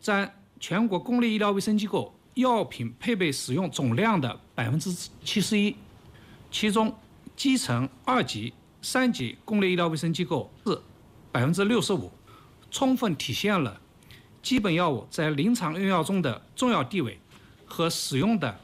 占全国公立医疗卫生机构药品配备使用总量的71%，其中基层2级、3级公立医疗卫生机构是65%，充分体现了基本药物在临床用药中的重要地位和使用的